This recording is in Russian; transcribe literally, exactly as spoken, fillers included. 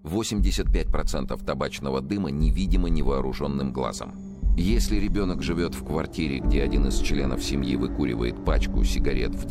восемьдесят пять процентов табачного дыма невидимо невооруженным глазом. Если ребенок живет в квартире, где один из членов семьи выкуривает пачку сигарет в